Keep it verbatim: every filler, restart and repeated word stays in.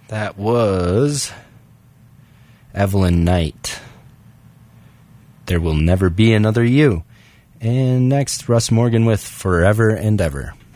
That was Evelyn Knight. There Will Never Be Another You. And next, Russ Morgan with Forever and Ever.